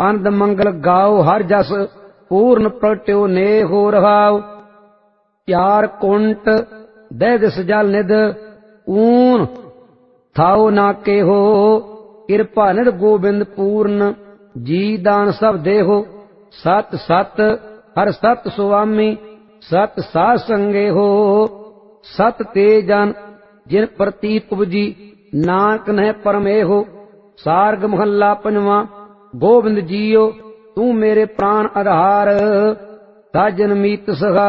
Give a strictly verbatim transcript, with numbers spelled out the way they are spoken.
आनंद मंगल गाओ हर जस पूर्ण प्रगट्यो नेहो रहाओ। चार कुंट दह दिस जल निध ऊन थाओ ना के हो। कृपा निध गोबिंद पूर्ण जी दान सब देहो। सत सत हर सत सुआमी सत साध संगे हो। सत ते जन जिन प्रतीत उपजी नानक नह परमे हो। सार्ग महला पंजवा। गोबिंद जीओ तू मेरे प्राण आधार। साजन मीत सहाय